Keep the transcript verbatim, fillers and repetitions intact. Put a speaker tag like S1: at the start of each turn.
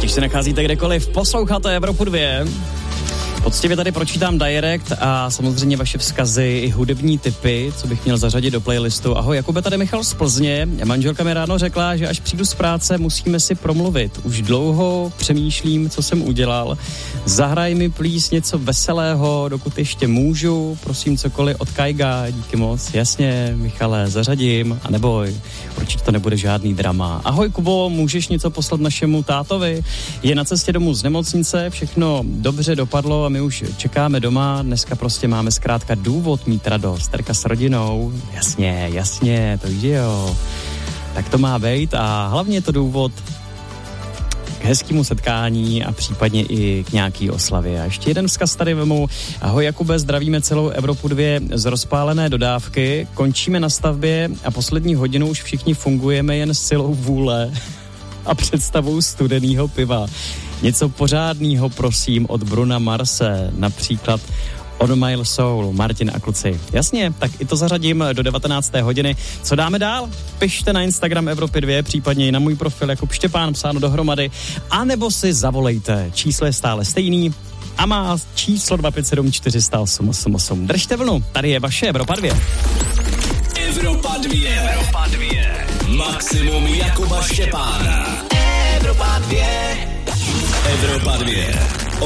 S1: Když se nacházíte kdekoliv, posloucháte Evropu dva. Poctivě tady pročítám direct a samozřejmě vaše vzkazy i hudební tipy, co bych měl zařadit do playlistu. Ahoj, Jakube, tady Michal z Plzně. Manželka mi ráno řekla, že až přijdu z práce, musíme si promluvit. Už dlouho přemýšlím, co jsem udělal. Zahraj mi please něco veselého, dokud ještě můžu. Prosím, cokoliv od Kaiga, díky moc. Jasně, Michale, zařadím. A neboj, určitě to nebude žádný drama. Ahoj, Kubo, můžeš něco poslat našemu tátovi? Je na cestě domů z nemocnice, všechno dobře dopadlo a my už čekáme doma, dneska prostě máme zkrátka důvod mít radost, terka s rodinou, jasně, jasně, to jde jo, tak to má být a hlavně je to důvod k hezkému setkání a případně i k nějaký oslavě. A ještě jeden vzkaz tady vemu. Ahoj Jakube, zdravíme celou Evropu dva z rozpálené dodávky, končíme na stavbě a poslední hodinu už všichni fungujeme jen s silou vůle a představou studenýho piva. Něco pořádného, prosím, od Bruna Marse, například On My Soul, Martin a kluci. Jasně, tak i to zařadím do devatenácté hodiny. Co dáme dál? Pište na Instagram Evropy dva, případně i na můj profil Jakub Štěpán, psáno dohromady, anebo si zavolejte. Číslo je stále stejný a má číslo dva pět sedm čtyři osm osm osm. Držte vlnu, tady je vaše Evropa dva.
S2: Evropa dva. Evropa dva. Maximum Jakuba Štěpána. Evropa dva. Evropa dva.